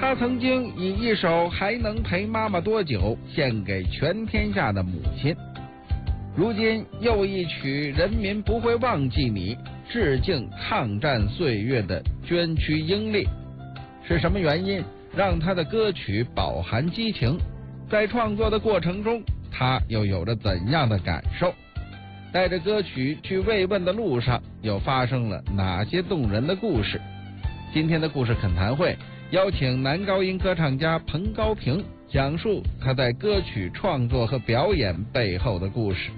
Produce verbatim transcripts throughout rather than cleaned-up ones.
他曾经以一首《还能陪妈妈多久》献给全天下的母亲，如今又一曲《人民不会忘记你》，致敬抗战岁月的捐躯英烈。是什么原因让他的歌曲饱含激情？在创作的过程中，他又有着怎样的感受？带着歌曲去慰问的路上，又发生了哪些动人的故事？今天的故事恳谈会邀请男高音歌唱家彭高平讲述他在歌曲创作和表演背后的故事。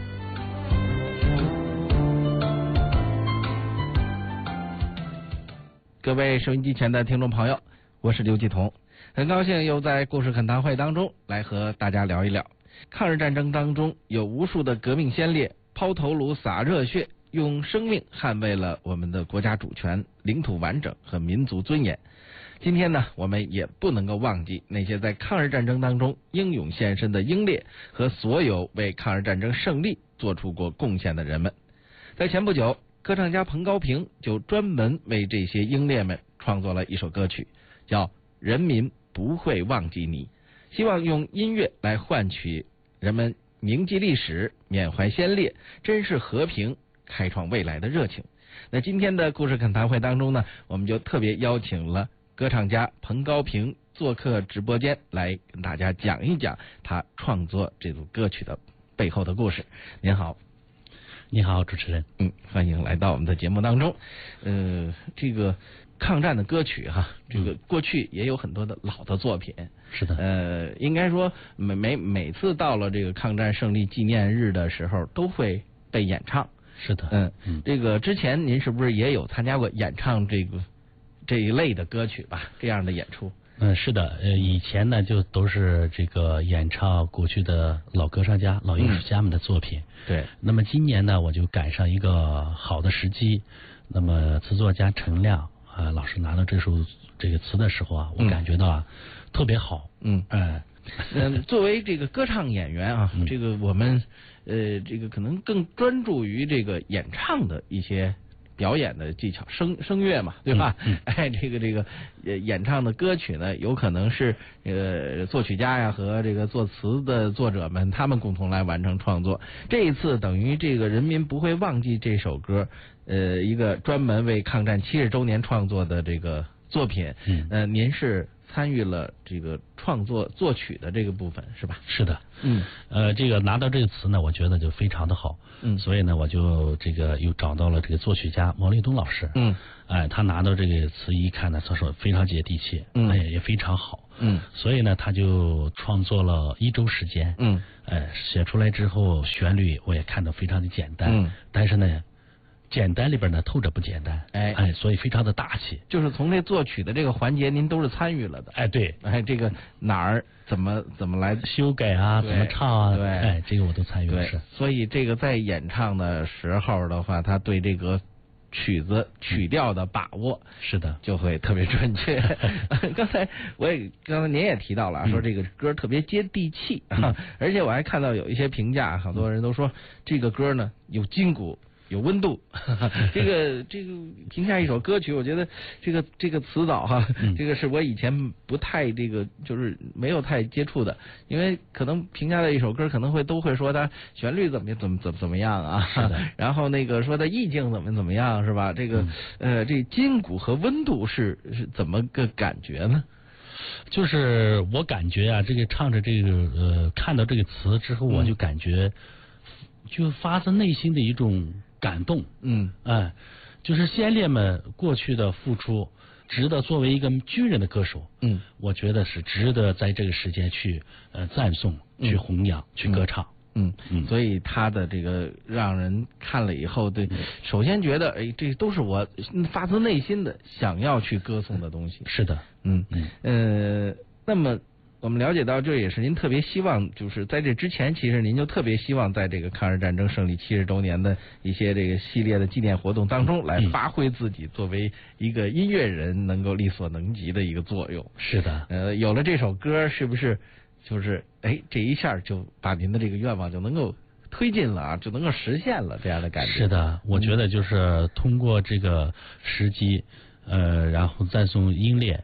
各位收音机前的听众朋友，我是刘继彤，很高兴又在故事恳谈会当中来和大家聊一聊。抗日战争当中有无数的革命先烈抛头颅洒热血，用生命捍卫了我们的国家主权、领土完整和民族尊严。今天呢，我们也不能够忘记那些在抗日战争当中英勇献身的英烈和所有为抗日战争胜利做出过贡献的人们。在前不久，歌唱家彭高平就专门为这些英烈们创作了一首歌曲，叫《人民不会忘记你》，希望用音乐来唤取人们铭记历史、缅怀先烈、珍视和平、开创未来的热情。那今天的故事恳谈会当中呢，我们就特别邀请了歌唱家彭高平做客直播间，来跟大家讲一讲他创作这组歌曲的背后的故事。您好。 你好，主持人。 嗯，欢迎来到我们的节目当中。呃，这个抗战的歌曲哈，这个过去也有很多的老的作品。 是的。 呃，应该说每每每次到了这个抗战胜利纪念日的时候，都会被演唱。 是的。 嗯嗯， 这个之前您是不是也有参加过演唱这个这一类的歌曲吧？这样的演出？ 嗯，是的，呃，以前呢就都是这个演唱过去的老歌唱家、老艺术家们的作品。 嗯、对。 那么今年呢，我就赶上一个好的时机。那么词作家陈亮啊、呃、老师拿到这首这个词的时候啊，我感觉到啊、嗯、特别好。 嗯嗯嗯，作为这个歌唱演员啊， 嗯、 这个我们呃这个可能更专注于这个演唱的一些表演的技巧，声声乐嘛，对吧？ 嗯嗯、 哎，这个这个呃演唱的歌曲呢，有可能是呃作曲家呀和这个作词的作者们他们共同来完成创作。这一次等于这个人民不会忘记这首歌，呃，一个专门为抗战七十周年创作的这个作品。 嗯， 呃，您是参与了这个创作作曲的这个部分是吧？ 是的。 嗯， 呃，这个拿到这个词呢，我觉得就非常的好。 嗯， 所以呢，我就这个又找到了这个作曲家毛立东老师。 嗯， 哎，他拿到这个词一看呢，他说非常接地气， 嗯， 哎也非常好。 嗯， 所以呢，他就创作了一周时间。 嗯， 哎，写出来之后，旋律我也看到非常的简单。 嗯， 但是呢，简单里边呢透着不简单。 哎哎，所以非常的大气。 就是从这作曲的这个环节，您都是参与了的。 哎，对。 哎，这个哪儿怎么怎么来修改啊，怎么唱啊， 对， 哎，这个我都参与了。 是。所以这个在演唱的时候的话，他对这个曲子曲调的把握， 是的， 就会特别准确。刚才我也刚才您也提到了， 嗯、 说这个歌特别接地气、 嗯啊，而且我还看到有一些评价，好多人都说这个歌呢有筋骨。有温度，这个这个评价一首歌曲，我觉得这个这个词藻哈， 嗯、 这个是我以前不太这个就是没有太接触的，因为可能评价的一首歌可能会都会说它旋律怎么怎么怎么怎么样啊， 是的， 然后那个说它意境怎么怎么样是吧？这个、嗯、呃这筋骨和温度是是怎么个感觉呢？ 就是我感觉啊，这个唱着这个呃看到这个词之后，我就感觉、嗯、就发自内心的一种感动。 嗯， 哎，就是先烈们过去的付出，值得作为一个军人的歌手， 嗯， 我觉得是值得在这个时间去呃赞颂、 嗯、 去弘扬、去歌唱。 嗯嗯， 所以他的这个让人看了以后，对，首先觉得哎，这都是我发自内心的想要去歌颂的东西。 是的， 嗯嗯呃，那么我们了解到，这也是您特别希望，就是在这之前，其实您就特别希望在这个抗日战争胜利七十周年的一些这个系列的纪念活动当中，来发挥自己作为一个音乐人能够力所能及的一个作用。 是的， 呃，有了这首歌，是不是就是哎这一下就把您的这个愿望就能够推进了啊，就能够实现了这样的感觉？ 是的，我觉得就是通过这个时机，呃，然后赞颂英烈。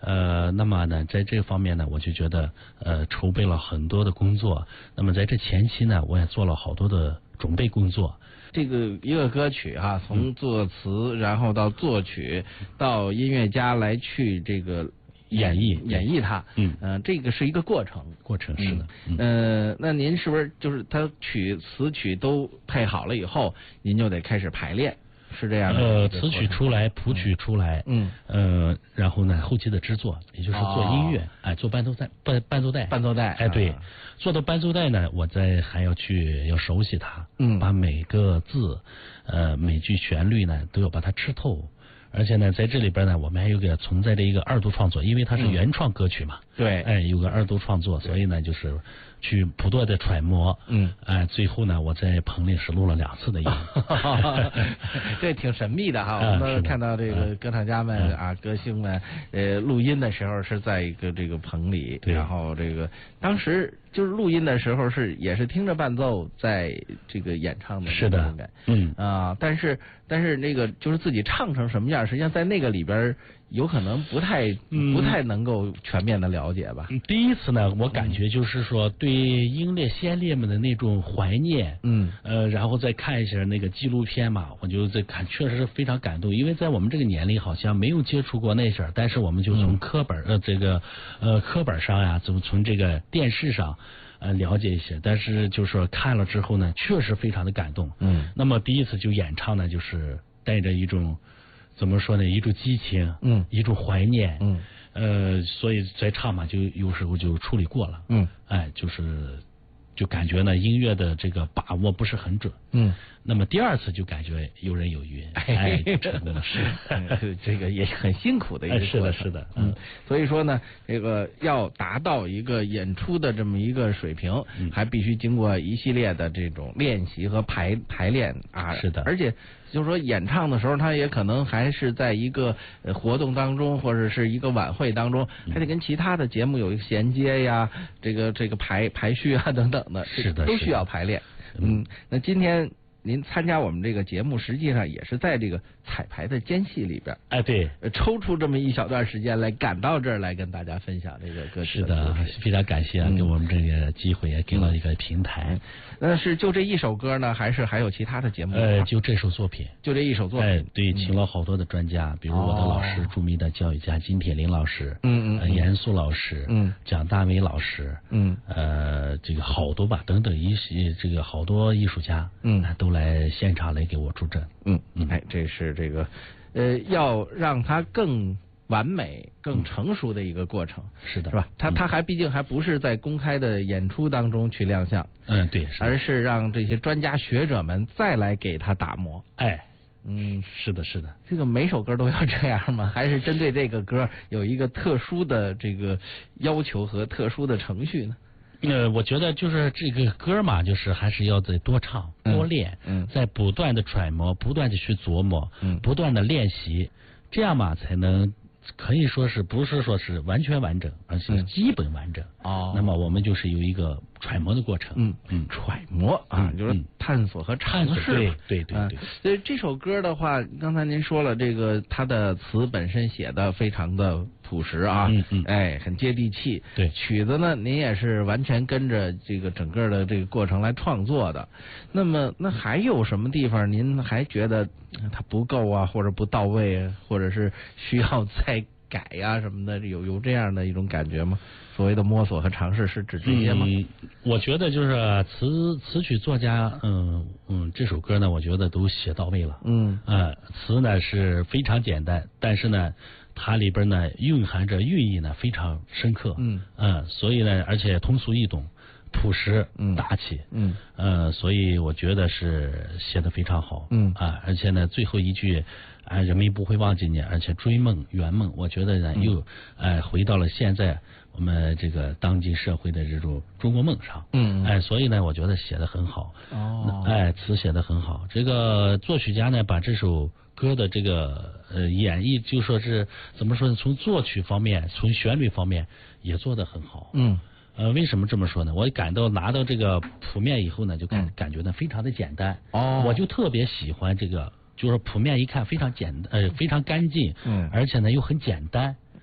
呃，那么呢，在这方面呢，我就觉得呃筹备了很多的工作。那么在这前期呢，我也做了好多的准备工作。 这个一个歌曲哈、啊，从作词、嗯、然后到作曲，到音乐家来去这个演绎演绎它， 嗯呃，这个是一个过程， 过程是的。 嗯、呃，那您是不是就是他曲词曲都配好了以后，您就得开始排练？是这样的。 呃，词曲出来，谱曲出来， 嗯， 呃，然后呢，后期的制作，也就是做音乐， 哦、 哎，做伴奏带，伴伴奏带， 伴奏带， 哎，对， 啊、 做到伴奏带呢，我再还要去要熟悉它， 嗯， 把每个字，呃，每句旋律呢，都要把它吃透。而且呢，在这里边呢，我们还有个存在着一个二度创作，因为它是原创歌曲嘛， 嗯、对， 哎，有个二度创作，所以呢，就是去不断的揣摩， 嗯， 哎，最后呢，我在棚里是录了两次的音， 这挺神秘的哈。 啊、 我们都看到这个歌唱家们、嗯、啊，歌星们，呃，录音的时候是在一个这个棚里，然后这个当时就是录音的时候是也是听着伴奏在这个演唱的， 是的，嗯啊，但是但是那个就是自己唱成什么样，实际上在那个里边有可能不太、嗯、不太能够全面的了解吧。 第一次呢，我感觉就是说对英烈先烈们的那种怀念， 嗯， 呃，然后再看一下那个纪录片嘛，我就在看，确实是非常感动，因为在我们这个年龄好像没有接触过那事儿，但是我们就从课本、嗯、呃这个呃课本上呀，从从这个电视上。呃，了解一些，但是就是说看了之后呢，确实非常的感动。 嗯， 那么第一次就演唱呢，就是带着一种怎么说呢，一种激情， 嗯， 一种怀念， 嗯， 呃，所以在唱嘛，就有时候就处理过了， 嗯， 哎，就是就感觉呢，音乐的这个把握不是很准， 嗯。 那么第二次就感觉游刃有余，哎，成功了， 是这个也很辛苦的一个过程， 是的，是的， 嗯，所以说呢，这个要达到一个演出的这么一个水平， 嗯、 还必须经过一系列的这种练习和排排练啊， 是的， 而且就是说演唱的时候，他也可能还是在一个活动当中或者是一个晚会当中，还得跟其他的节目有一个衔接呀，这个这个排排序啊等等的， 是的， 都需要排练。嗯，那今天。您参加我们这个节目，实际上也是在这个彩排的间隙里边， 哎，对， 抽出这么一小段时间来赶到这儿来跟大家分享这个歌曲。 是的，非常感谢啊， 嗯、 给我们这个机会，也给了一个平台。 那、嗯、是就这一首歌呢，还是还有其他的节目？ 呃，就这首作品， 就这一首作品。 哎，对，请了好多的专家，嗯、比如我的老师，哦、著名的教育家金铁林老师， 嗯嗯， 呃、严肃老师， 嗯， 蒋大为老师， 嗯， 呃，这个好多吧，等等一些这个好多艺术家， 嗯， 都来现场。来给我助阵， 嗯嗯，哎，这是这个，呃，要让它更完美、更成熟的一个过程， 嗯、是的， 是吧？它它还毕竟还不是在公开的演出当中去亮相， 嗯，对， 而是让这些专家学者们再来给它打磨， 哎， 嗯， 是的，是的。 这个每首歌都要这样吗？还是针对这个歌有一个特殊的这个要求和特殊的程序呢？ 呃，我觉得就是这个歌嘛，就是还是要再多唱、多练， 嗯， 在不断的揣摩、不断的去琢磨、 嗯， 不断的练习，这样嘛才能可以说是不是说是完全完整，而是基本完整。 哦， 那么我们就是有一个揣摩的过程， 嗯嗯， 揣摩啊， 嗯、 就是探索和尝试， 对对对对。 所以这首歌的话，刚才您说了，这个它的词本身写的非常的朴实啊， 嗯嗯， 哎，很接地气。 对， 曲子呢，您也是完全跟着这个整个的这个过程来创作的。那么，那还有什么地方您还觉得它不够啊，或者不到位啊，或者是需要再改呀、啊、什么的，有有这样的一种感觉吗？所谓的摸索和尝试是指这些吗？ 嗯，我觉得就是词词曲作家，嗯嗯，这首歌呢，我觉得都写到位了。 嗯， 呃，词呢是非常简单，但是呢，它里边呢蕴含着寓意呢非常深刻。 嗯， 呃，所以呢，而且通俗易懂。朴实， 嗯， 大气， 嗯， 呃，所以我觉得是写得非常好， 嗯啊，而且呢，最后一句啊，人民不会忘记你，而且追梦圆梦，我觉得呢， 嗯、 又哎回到了现在我们这个当今社会的这种中国梦上， 嗯， 哎，所以呢，我觉得写得很好， 哦， 哎，词写得很好，这个作曲家呢，把这首歌的这个呃演绎，就说是怎么说呢？从作曲方面，从旋律方面也做得很好， 嗯。 呃，为什么这么说呢？我感到拿到这个谱面以后呢，就感、 嗯、 感觉呢非常的简单。 哦， 我就特别喜欢这个，就是谱面一看非常简呃非常干净， 嗯， 而且呢又很简单。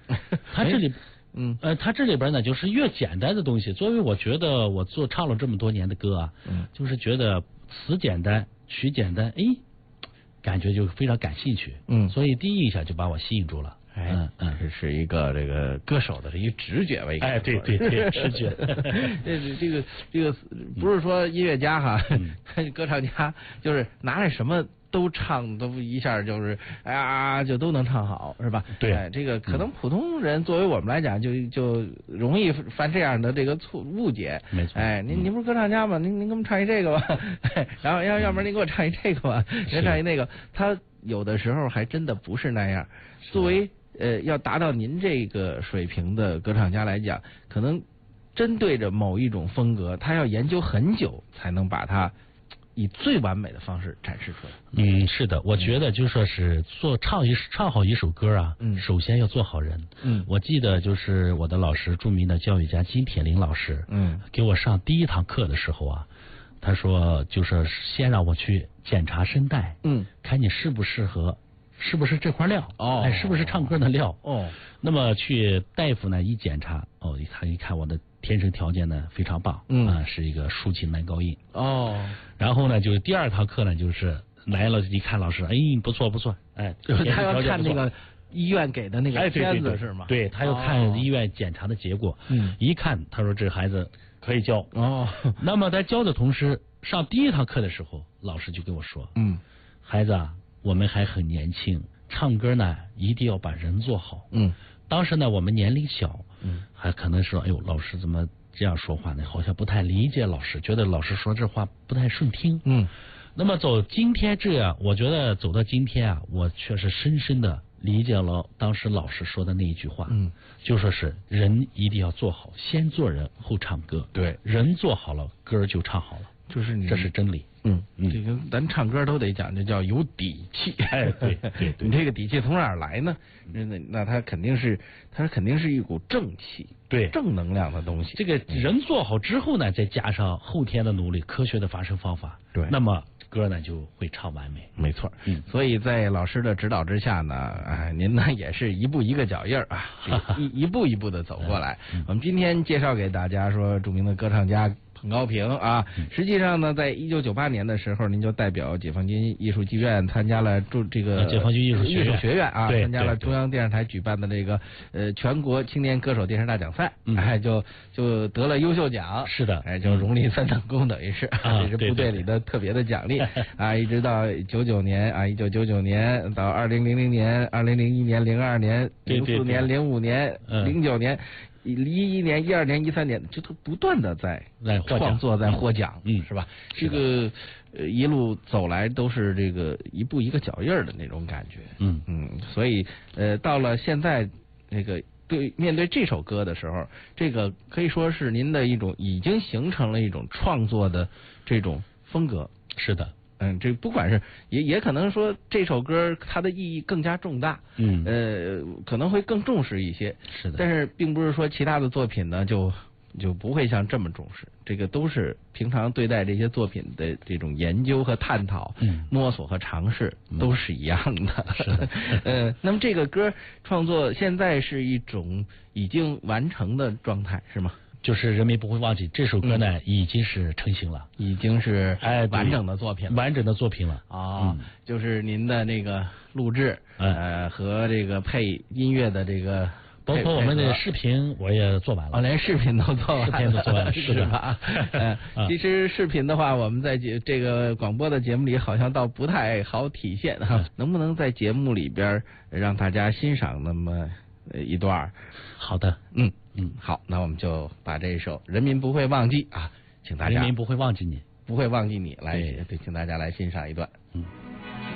他这里。 嗯， 呃，他这里边呢，就是越简单的东西。作为我觉得我做唱了这么多年的歌啊，嗯，就是觉得词简单，曲简单，哎，感觉就非常感兴趣，嗯，所以第一印象就把我吸引住了。 哎，嗯嗯，这是一个这个歌手的一个直觉吧？ 哎，对对对，直觉。 这这个这个不是说音乐家哈，嗯、歌唱家就是拿来什么都唱，都一下就是哎呀，就都能唱好，是吧？ 对， 哎，这个可能普通人作为我们来讲，就就容易犯这样的这个错误解。 没错。 哎，您您不是歌唱家吗？您您给我们唱一这个吧，然后要要不然您给我唱一这个吧，您唱一那个。他有的时候还真的不是那样。作为呃，要达到您这个水平的歌唱家来讲，可能针对着某一种风格，他要研究很久，才能把它以最完美的方式展示出来。 嗯，是的，我觉得就说是做唱一唱好一首歌啊，嗯，首先要做好人。嗯，我记得就是我的老师，著名的教育家金铁林老师，嗯，给我上第一堂课的时候啊，他说就是先让我去检查声带，嗯，看你适不适合。是不是这块料？哦，哎，是不是唱歌的料？哦，那么去大夫呢一检查，哦，他一看我的天生条件呢非常棒，嗯啊，是一个抒情男高音。哦，然后呢，就是第二堂课呢，就是来了一看老师，哎，不错不错，哎， 就是他要看那个医院给的那个片子是吗？ 对，他要看医院检查的结果，嗯，一看他说这孩子可以教。哦，那么在教的同时，上第一堂课的时候，老师就跟我说，嗯，孩子啊。我们还很年轻，唱歌呢一定要把人做好。嗯，当时呢我们年龄小，嗯，还可能说，哎呦，老师怎么这样说话呢？好像不太理解老师，觉得老师说这话不太顺听。嗯，那么走今天这样，我觉得走到今天啊，我确实深深的理解了当时老师说的那一句话。嗯，就说是人一定要做好，先做人后唱歌。 对， 人做好了，歌就唱好了。 就是你， 这是真理。 嗯，这个咱唱歌都得讲，这叫有底气。 哎，对对对， 你这个底气从哪儿来呢？那那它肯定是，它肯定是一股正气， 对， 正能量的东西。 这个人做好之后呢，再加上后天的努力，科学的发声方法， 对， 那么歌呢就会唱完美。 没错，嗯，所以在老师的指导之下呢，啊，您呢也是一步一个脚印儿啊，一一步一步的走过来。我们今天介绍给大家说，著名的歌唱家彭高平啊，实际上呢，在一九九八年的时候，您就代表解放军艺术剧院参加了驻这个解放军艺术艺术学院啊， 对参加了中央电视台举办的这个呃全国青年歌手电视大奖赛，嗯、哎，就就得了优秀奖。 是的， 哎，就荣立三等功，等于是啊， 这是部队里的特别的奖励啊，一直到九九年啊，一九九九年到二零零零年、二零零一年、零二年、零四年、零五年、零九年。一一年、一二年、一三年，就都不断的在创作、在获奖，嗯，是吧？这个呃一路走来都是这个一步一个脚印儿的那种感觉，嗯嗯，所以呃到了现在这个对面对这首歌的时候，这个可以说是您的一种已经形成了一种创作的这种风格， 是的。 嗯，这不管是也也可能说这首歌它的意义更加重大，嗯，呃，可能会更重视一些， 是的。 但是并不是说其他的作品呢就就不会像这么重视，这个都是平常对待这些作品的这种研究和探讨、嗯、摸索和尝试都是一样的。 是的。 呃，那么这个歌创作现在是一种已经完成的状态，是吗？ 就是人民不会忘记这首歌呢，嗯、已经是成型了， 已经是哎完整的作品了， 完整的作品了啊、哦嗯，就是您的那个录制，呃和这个配音乐的这个， 包括我们的视频我也做完了， 哦，连视频都做完了， 视频都做完了， 是吧？嗯，其实视频的话，我们在节这个广播的节目里好像倒不太好体现哈，能不能在节目里边让大家欣赏那么一段？ 好的， 嗯。嗯，好，那我们就把这一首《人民不会忘记》啊，请大家人民不会忘记你， 不会忘记你来，对，请大家来欣赏一段。嗯。